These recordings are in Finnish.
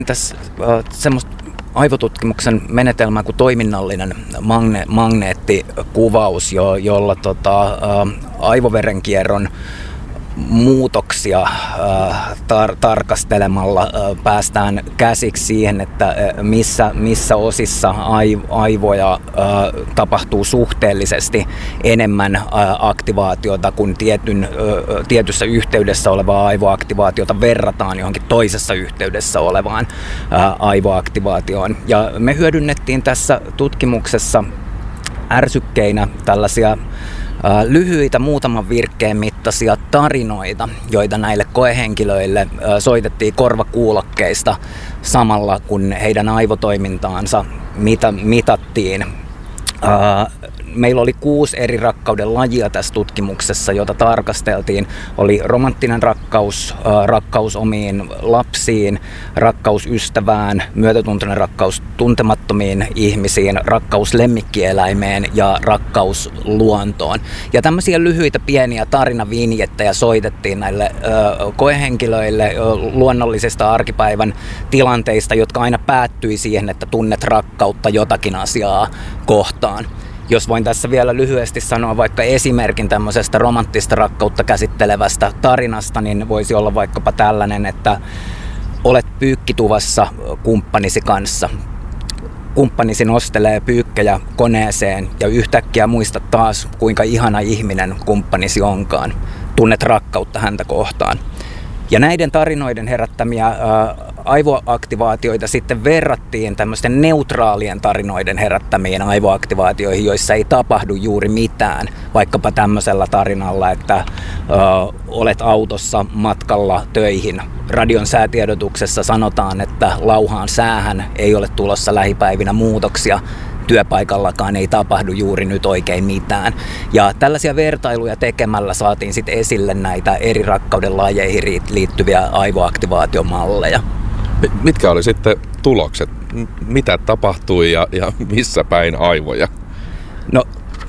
Tässä semmoista aivotutkimuksen menetelmää kuin toiminnallinen magneettikuvaus, jolla aivoverenkierron muutoksia tarkastelemalla päästään käsiksi siihen, että missä osissa aivoja tapahtuu suhteellisesti enemmän aktivaatiota, kun tietyssä yhteydessä olevaa aivoaktivaatiota verrataan johonkin toisessa yhteydessä olevaan aivoaktivaatioon. Ja me hyödynnettiin tässä tutkimuksessa ärsykkeinä tällaisia lyhyitä muutaman virkkeen mittaisia tarinoita, joita näille koehenkilöille soitettiin korvakuulokkeista samalla, kun heidän aivotoimintaansa mitattiin. Meillä oli 6 eri rakkauden lajia tässä tutkimuksessa, jota tarkasteltiin. Oli romanttinen rakkaus, rakkaus omiin lapsiin, rakkaus ystävään, myötätuntoinen rakkaus tuntemattomiin ihmisiin, rakkaus lemmikkieläimeen ja rakkaus luontoon. Ja tämmöisiä lyhyitä pieniä tarinavinjettejä soitettiin näille koehenkilöille luonnollisista arkipäivän tilanteista, jotka aina päättyi siihen, että tunnet rakkautta jotakin asiaa kohtaan. Jos voin tässä vielä lyhyesti sanoa vaikka esimerkin tämmöisestä romanttista rakkautta käsittelevästä tarinasta, niin voisi olla vaikkapa tällainen, että olet pyykkituvassa kumppanisi kanssa. Kumppanisi nostelee pyykkejä koneeseen ja yhtäkkiä muistat taas, kuinka ihana ihminen kumppanisi onkaan. Tunnet rakkautta häntä kohtaan. Ja näiden tarinoiden herättämiä aivoaktivaatioita sitten verrattiin tämmöisten neutraalien tarinoiden herättämiin aivoaktivaatioihin, joissa ei tapahdu juuri mitään. Vaikkapa tämmöisellä tarinalla, että olet autossa matkalla töihin. Radion säätiedotuksessa sanotaan, että lauhaan säähän ei ole tulossa lähipäivinä muutoksia. Työpaikallakaan ei tapahdu juuri nyt oikein mitään. Ja tällaisia vertailuja tekemällä saatiin sitten esille näitä eri rakkauden lajeihin liittyviä aivoaktivaatiomalleja. Mitkä oli sitten tulokset? Mitä tapahtui ja missä päin aivoja? No,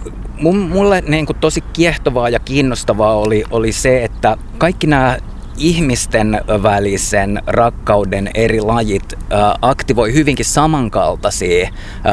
mulle niin kuin tosi kiehtovaa ja kiinnostavaa oli se, että kaikki nämä ihmisten välisen rakkauden eri lajit aktivoi hyvinkin samankaltaisia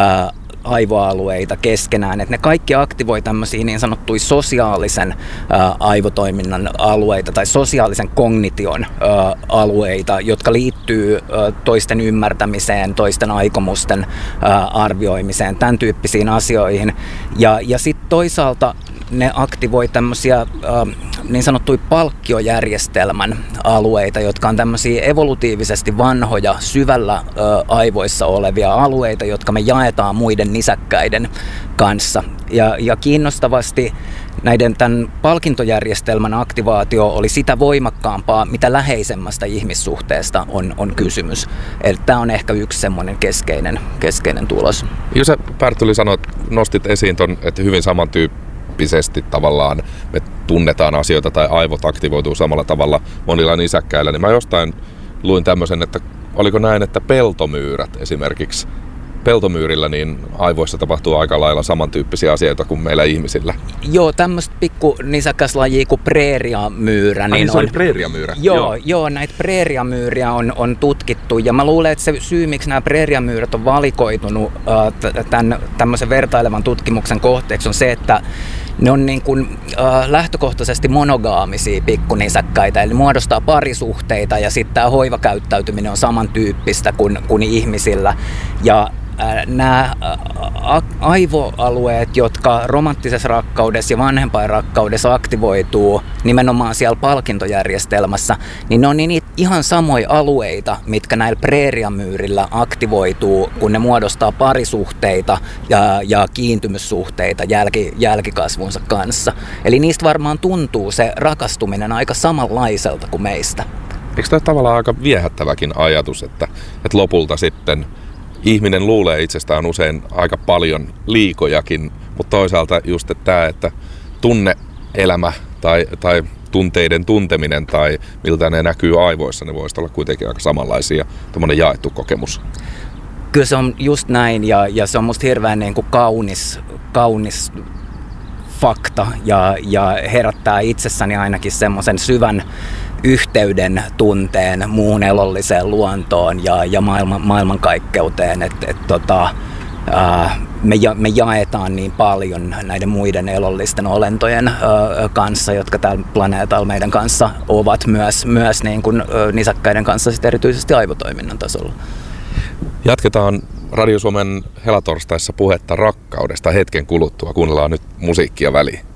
aivoalueita keskenään, että ne kaikki aktivoi tämmöisiä niin sanottuja sosiaalisen aivotoiminnan alueita tai sosiaalisen kognition alueita, jotka liittyy toisten ymmärtämiseen, toisten aikomusten arvioimiseen, tämän tyyppisiin asioihin. Ja sitten toisaalta ne aktivoi tämmöisiä niin sanottuja palkkiojärjestelmän alueita, jotka on tämmöisiä evolutiivisesti vanhoja, syvällä aivoissa olevia alueita, jotka me jaetaan muiden nisäkkäiden kanssa. Ja kiinnostavasti tämän palkintojärjestelmän aktivaatio oli sitä voimakkaampaa, mitä läheisemmästä ihmissuhteesta on kysymys. Eli tämä on ehkä yksi semmoinen keskeinen tulos. Jos Pärttyli sanoit, nostit esiin ton, että hyvin samantyyppisesti tavallaan me tunnetaan asioita tai aivot aktivoituu samalla tavalla monilla nisäkkäillä, niin mä jostain luin tämmöisen, että oliko näin, että peltomyyrät esimerkiksi, peltomyyrillä niin aivoissa tapahtuu aika lailla samantyyppisiä asioita kuin meillä ihmisillä. Joo, tämmöistä pikku nisäkäslajia kuin preeriamyyrä. Niin se oli preeriamyyrä? Joo, näitä preeriamyyriä on tutkittu ja mä luulen, että se syy, miksi nämä preeriamyyrät on valikoitunut tämän tämmöisen vertailevan tutkimuksen kohteeksi on se, että ne on niin kuin, lähtökohtaisesti monogaamisia pikkunisäkkäitä, eli muodostaa parisuhteita ja sitten tämä hoivakäyttäytyminen on samantyyppistä kuin ihmisillä. Ja nämä aivoalueet, jotka romanttisessa rakkaudessa ja vanhempainrakkaudessa aktivoituu nimenomaan siellä palkintojärjestelmässä, niin ne on niin ihan samoja alueita, mitkä näillä preeriamyyrillä aktivoituu, kun ne muodostaa parisuhteita ja kiintymyssuhteita jälkikasvunsa kanssa. Eli niistä varmaan tuntuu se rakastuminen aika samanlaiselta kuin meistä. Eikö tämä tavallaan aika viehättäväkin ajatus, että lopulta sitten ihminen luulee itsestään usein aika paljon liikojakin, mutta toisaalta just tämä, että tunne-elämä tai tunteiden tunteminen tai miltä ne näkyy aivoissa, ne voisi olla kuitenkin aika samanlaisia, tämmöinen jaettu kokemus. Kyllä se on just näin ja se on musta hirveän niin kuin kaunis fakta ja herättää itsessäni ainakin semmoisen yhteyden tunteen muuhun elolliseen luontoon ja maailmankaikkeuteen, me jaetaan niin paljon näiden muiden elollisten olentojen kanssa, jotka tällä planeetalla meidän kanssa ovat myös niin kuin nisäkkäiden kanssa sit erityisesti aivotoiminnan tasolla. Jatketaan Radio Suomen helatorstaissa puhetta rakkaudesta hetken kuluttua. Kuunnellaan nyt musiikkia väliin.